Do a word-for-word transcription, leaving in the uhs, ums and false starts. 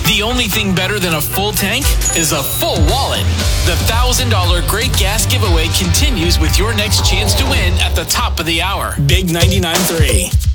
The only thing better than a full tank is a full wallet. The one thousand dollars Great Gas giveaway continues with your next chance to win at the top of the hour. Big ninety-nine point three.